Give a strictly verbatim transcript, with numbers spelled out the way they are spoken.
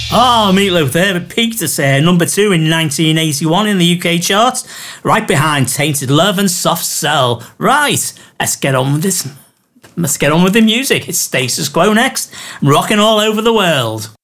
Oh, Meatloaf there, it peaked at uh, number two in nineteen eighty-one in the U K charts, right behind Tainted Love and Soft Cell. Right, let's get on with this. Let's get on with the music. It's Status Quo next, rocking all over the world.